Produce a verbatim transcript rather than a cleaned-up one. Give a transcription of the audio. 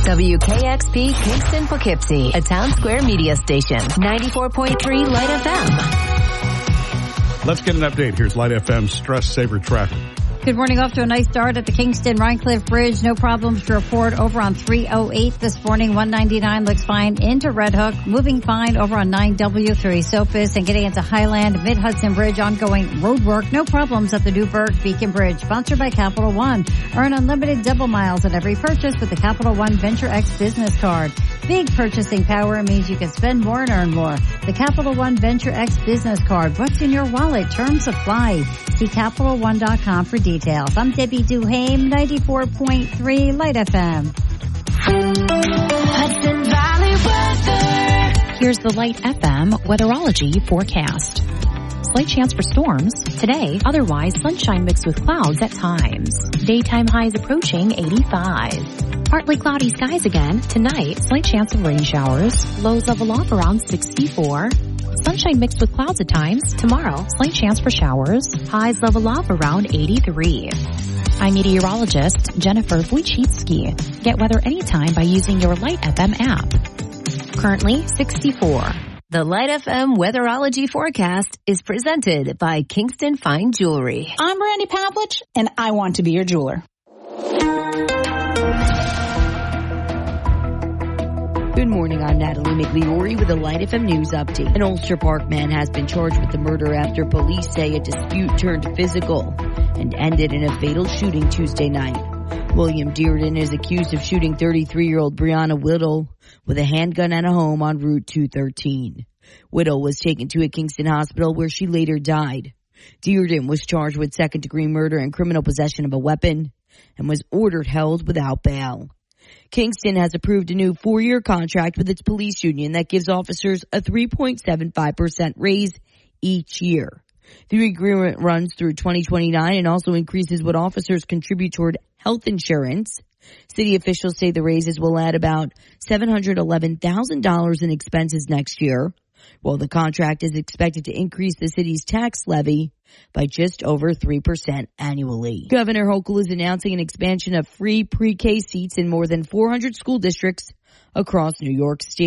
W K X P Kingston Poughkeepsie, a Town Square media station. ninety-four point three Light F M. Let's get an update. Here's Light F M's Stress Saver Traffic. Good morning. Off to a nice start at the Kingston Rhinecliff Bridge. No problems to report over on three oh eight this morning. one ninety-nine looks fine into Red Hook. Moving fine over on nine W through Esopus and getting into Highland. Mid-Hudson Bridge ongoing road work. No problems at the Newburgh Beacon Bridge. Sponsored by Capital One. Earn unlimited double miles at every purchase with the Capital One Venture X business card. Big purchasing power means you can spend more and earn more. The Capital One Venture X business card. What's in your wallet? Terms apply. See Capital One dot com for details. I'm Debbie Duhame, ninety-four point three Light F M. Hudson Valley weather. Here's the Light F M weatherology forecast. Slight chance for storms. Today, otherwise sunshine mixed with clouds at times. Daytime highs approaching eighty-five. Partly cloudy skies again. Tonight, slight chance of rain showers. Lows level off around sixty-four. Sunshine mixed with clouds at times. Tomorrow, slight chance for showers. Highs level off around eighty-three. I'm meteorologist Jennifer Wojcicki. Get weather anytime by using your Light F M app. Currently sixty-four. The Light F M weatherology forecast is presented by Kingston Fine Jewelry. I'm Brandy Pavlich, and I want to be your jeweler. Good morning, I'm Natalie McLeory with a Light F M News update. An Ulster Park man has been charged with the murder after police say a dispute turned physical and ended in a fatal shooting Tuesday night. William Dearden is accused of shooting thirty-three-year-old Brianna Whittle with a handgun at a home on Route two thirteen. Whittle was taken to a Kingston hospital where she later died. Dearden was charged with second-degree murder and criminal possession of a weapon and was ordered held without bail. Kingston has approved a new four-year contract with its police union that gives officers a three point seven five percent raise each year. The agreement runs through twenty twenty-nine and also increases what officers contribute toward health insurance. City officials say the raises will add about seven hundred eleven thousand dollars in expenses next year, while the contract is expected to increase the city's tax levy by just over three percent annually. Governor Hochul is announcing an expansion of free pre-K seats in more than four hundred school districts across New York State.